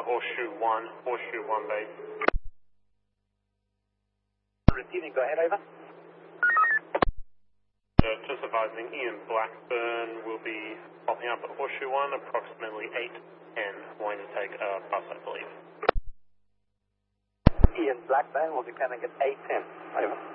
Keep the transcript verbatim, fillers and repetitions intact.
Horseshoe one, Horseshoe one base. Repeating, go ahead, over. Uh, just advising, Ian Blackburn will be popping up at Horseshoe one, approximately eight ten, going to take a bus, I believe. Ian Blackburn will be coming at eight ten, over.